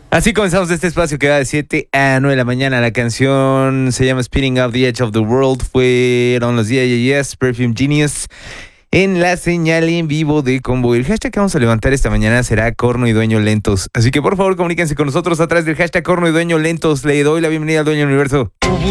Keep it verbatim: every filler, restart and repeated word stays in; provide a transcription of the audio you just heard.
Así comenzamos este espacio que va de siete a nueve de la mañana. La canción se llama Spinning Off the Edge of the World. Fueron los D J S, Perfume Genius, en la señal en vivo de Convoy. El hashtag que vamos a levantar esta mañana será Corno y Dueño Lentos. Así que por favor comuníquense con nosotros a través del hashtag Corno y Dueño Lentos. Le doy la bienvenida al Dueño del Universo.